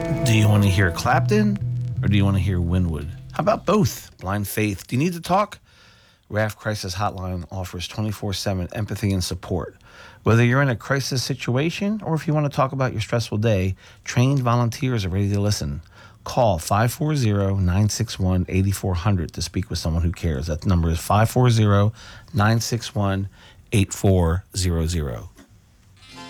Do you want to hear Clapton or do you want to hear Winwood? How about both? Blind Faith. Do you need to talk? RAF Crisis Hotline offers 24/7 empathy and support. Whether you're in a crisis situation or if you want to talk about your stressful day, trained volunteers are ready to listen. Call 540-961-8400 to speak with someone who cares. That number is 540-961-8400.